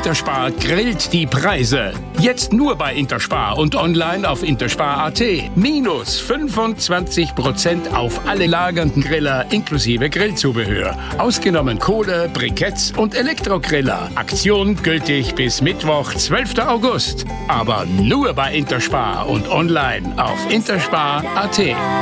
Interspar grillt die Preise. Jetzt nur bei Interspar und online auf interspar.at. Minus 25% auf alle lagernden Griller inklusive Grillzubehör. Ausgenommen Kohle, Briketts und Elektrogriller. Aktion gültig bis Mittwoch, 12. August. Aber nur bei Interspar und online auf interspar.at.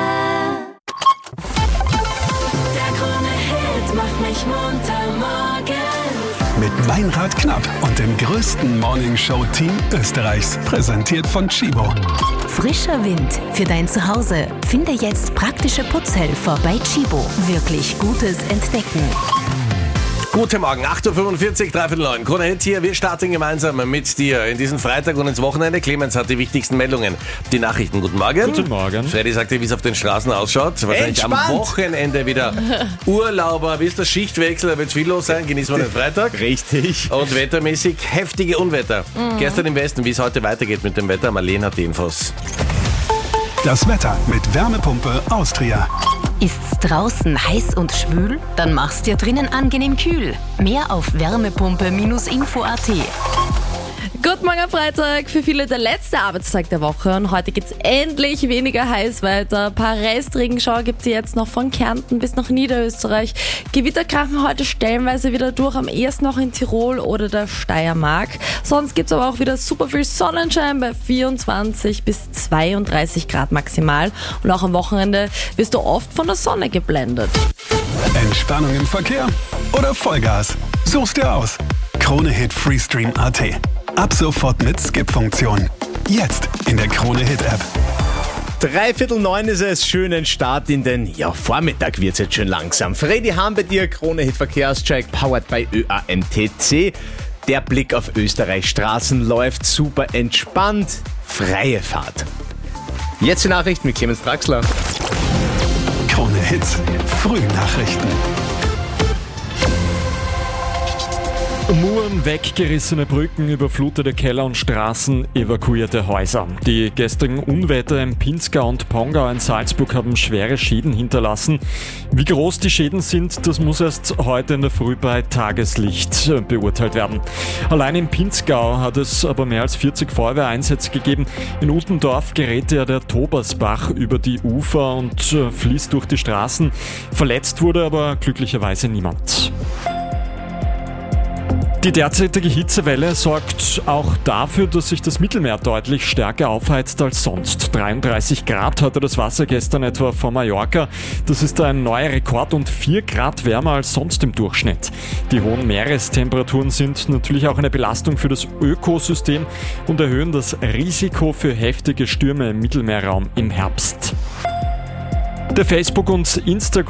Mit Meinrad Knapp und dem größten Morningshow-Team Österreichs. Präsentiert von Chibo. Frischer Wind für dein Zuhause. Finde jetzt praktische Putzhelfer bei Chibo. Wirklich Gutes entdecken. Guten Morgen, 8.45 Uhr, 8:45, Krone Hit hier. Wir starten gemeinsam mit dir in diesen Freitag und ins Wochenende. Clemens hat die wichtigsten Meldungen. Die Nachrichten. Guten Morgen. Guten Morgen. Freddy sagt dir, wie es auf den Straßen ausschaut. Wahrscheinlich Entspannt. am Wochenende wieder Urlauber. Wie ist der Schichtwechsel? Da wird viel los sein. Genießen wir den Freitag. Richtig. Und wettermäßig heftige Unwetter. Gestern im Westen, wie es heute weitergeht mit dem Wetter. Marlene hat die Infos. Das Wetter mit Wärmepumpe Austria. Ist's draußen heiß und schwül? Dann mach's dir drinnen angenehm kühl. Mehr auf wärmepumpe-info.at. Guten Morgen am Freitag, für viele der letzte Arbeitstag der Woche und heute geht's endlich weniger heiß weiter. Ein paar Restregenschauer gibt's jetzt noch von Kärnten bis nach Niederösterreich. Gewitter krachen heute stellenweise wieder durch, am ehesten noch in Tirol oder der Steiermark. Sonst gibt's aber auch wieder super viel Sonnenschein bei 24 bis 32 Grad maximal. Und auch am Wochenende wirst du oft von der Sonne geblendet. Entspannung im Verkehr oder Vollgas? Such's dir aus. Krone Hit Freestream.at. Ab sofort mit Skip-Funktion. Jetzt in der Krone Hit App. 8:45 ist es. Schönen Start in den Vormittag wird's jetzt schön langsam. Freddy Hahn bei dir, Krone Hit Verkehrscheck, powered by ÖAMTC. Der Blick auf Österreichs Straßen läuft super entspannt. Freie Fahrt. Jetzt die Nachrichten mit Clemens Draxler. Krone Hits. Frühnachrichten. Muren, weggerissene Brücken, überflutete Keller und Straßen, evakuierte Häuser. Die gestrigen Unwetter im Pinzgau und Pongau in Salzburg haben schwere Schäden hinterlassen. Wie groß die Schäden sind, das muss erst heute in der Früh bei Tageslicht beurteilt werden. Allein im Pinzgau hat es aber mehr als 40 Feuerwehreinsätze gegeben. In Utendorf gerät ja der Tobersbach über die Ufer und fließt durch die Straßen. Verletzt wurde aber glücklicherweise niemand. Die derzeitige Hitzewelle sorgt auch dafür, dass sich das Mittelmeer deutlich stärker aufheizt als sonst. 33 Grad hatte das Wasser gestern etwa vor Mallorca. Das ist ein neuer Rekord und 4 Grad wärmer als sonst im Durchschnitt. Die hohen Meerestemperaturen sind natürlich auch eine Belastung für das Ökosystem und erhöhen das Risiko für heftige Stürme im Mittelmeerraum im Herbst. Der Facebook- und Instagram